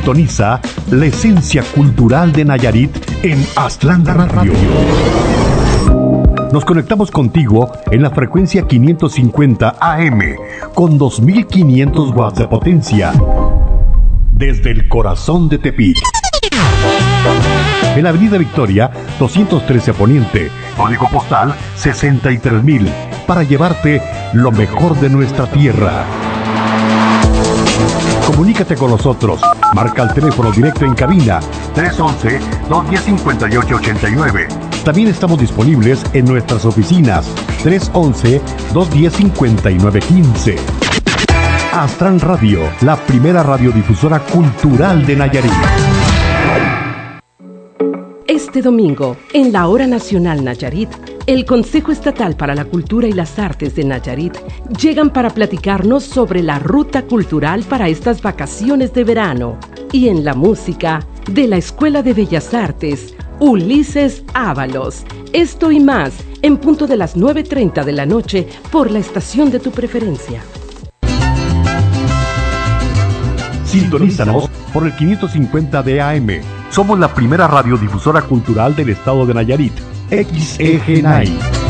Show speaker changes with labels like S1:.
S1: Sintoniza la esencia cultural de Nayarit en Aztlán Radio. Nos conectamos contigo en la frecuencia 550 AM con 2500 watts de potencia desde el corazón de Tepic. En la Avenida Victoria 213 Poniente, código postal 63000, para llevarte lo mejor de nuestra tierra. Comunícate con nosotros. Marca el teléfono directo en cabina 311-210-5889. También estamos disponibles en nuestras oficinas 311-210-5915. Aztlán Radio, la primera radiodifusora cultural de Nayarit.
S2: Este domingo, en la Hora Nacional Nayarit, el Consejo Estatal para la Cultura y las Artes de Nayarit llegan para platicarnos sobre la ruta cultural para estas vacaciones de verano. Y en la música, de la Escuela de Bellas Artes, Ulises Ábalos. Esto y más, en punto de las 9:30 de la noche, por la estación de tu preferencia.
S1: Sintonízanos por el 550 de AM. Somos la primera radiodifusora cultural del estado de Nayarit. XEG Night.